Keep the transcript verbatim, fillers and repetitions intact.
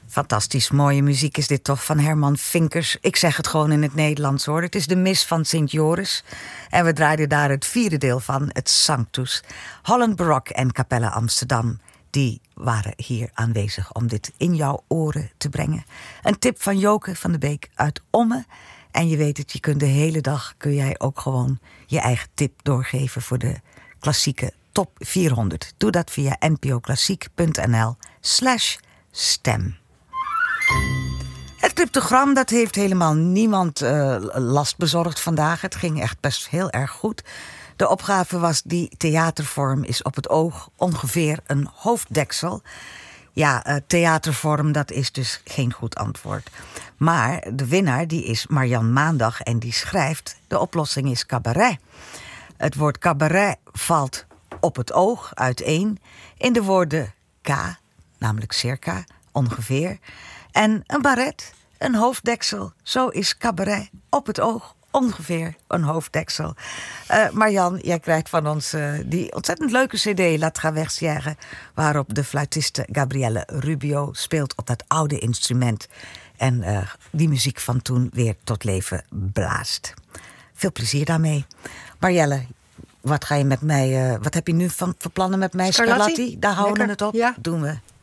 Fantastisch mooie muziek is dit toch van Herman Vinkers. Ik zeg het gewoon in het Nederlands hoor. Het is de mis van Sint Joris. En we draaiden daar het vierde deel van, het Sanctus. Holland Baroque en Capella Amsterdam, die waren hier aanwezig om dit in jouw oren te brengen. Een tip van Joke van de Beek uit Ommen. En je weet het, je kunt de hele dag kun jij ook gewoon je eigen tip doorgeven voor de klassieke top vierhonderd. Doe dat via npoklassiek.nl slash stem. Het cryptogram, dat heeft helemaal niemand uh, last bezorgd vandaag. Het ging echt best heel erg goed. De opgave was: die theatervorm is op het oog ongeveer een hoofddeksel. Ja, uh, theatervorm, dat is dus geen goed antwoord. Maar de winnaar, die is Marian Maandag en die schrijft: de oplossing is cabaret. Het woord cabaret valt op het oog uiteen in de woorden K, namelijk circa, ongeveer, en een baret, een hoofddeksel. Zo is cabaret op het oog ongeveer een hoofddeksel. Uh, Marjan, jij krijgt van ons uh, die ontzettend leuke cd, Laat ga wegzeggen, waarop de fluitiste Gabrielle Rubio speelt op dat oude instrument en uh, die muziek van toen weer tot leven blaast. Veel plezier daarmee. Marjelle, wat ga je met mij, uh, wat heb je nu van, voor plannen met mij? Scarlatti? Scarlatti, daar houden we Lekker. het op. Ja. Doen we.